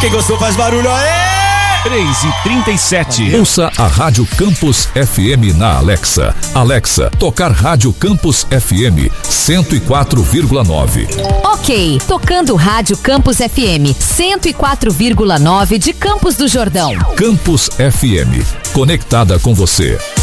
Quem gostou faz barulho aí! 3h37. Ouça a Rádio Campus FM na Alexa. Alexa, tocar Rádio Campus FM 104,9. Ok, tocando Rádio Campus FM 104,9 de Campos do Jordão. Campus FM, conectada com você.